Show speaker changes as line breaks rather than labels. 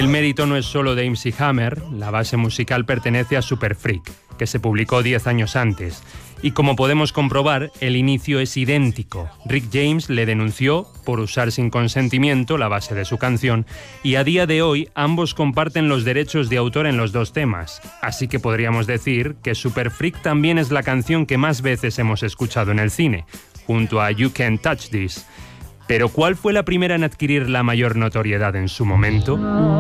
El mérito no es solo de MC Hammer, la base musical pertenece a Super Freak, que se publicó 10 años antes. Y como podemos comprobar, el inicio es idéntico. Rick James le denunció por usar sin consentimiento la base de su canción y a día de hoy ambos comparten los derechos de autor en los dos temas. Así que podríamos decir que Super Freak también es la canción que más veces hemos escuchado en el cine, junto a You Can't Touch This. Pero ¿cuál fue la primera en adquirir la mayor notoriedad en su momento?